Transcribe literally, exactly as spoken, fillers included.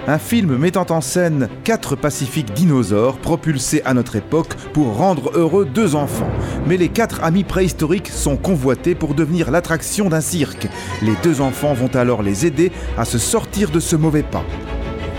Un film mettant en scène quatre pacifiques dinosaures propulsés à notre époque pour rendre heureux deux enfants. Mais les quatre amis préhistoriques sont convoités pour devenir l'attraction d'un cirque. Les deux enfants vont alors les aider à se sortir de ce mauvais pas.